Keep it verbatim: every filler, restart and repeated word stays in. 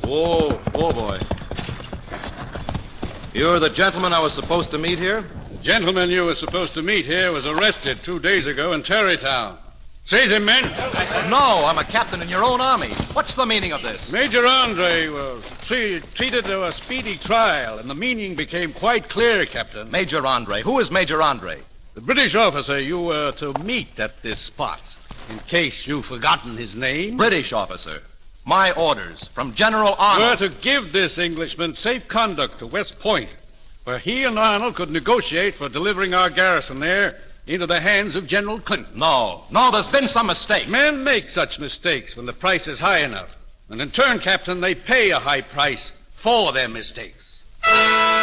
Whoa, whoa, boy. You're the gentleman I was supposed to meet here? The gentleman you were supposed to meet here was arrested two days ago in Tarrytown. Seize him, men. No, I'm a captain in your own army. What's the meaning of this? Major Andre was tre- treated to a speedy trial, and the meaning became quite clear, Captain. Major Andre. Who is Major Andre? The British officer you were to meet at this spot, in case you've forgotten his name. British officer. My orders from General Arnold. Were to give this Englishman safe conduct to West Point, where he and Arnold could negotiate for delivering our garrison there into the hands of General Clinton. No, no, there's been some mistake. Men make such mistakes when the price is high enough. And in turn, Captain, they pay a high price for their mistakes.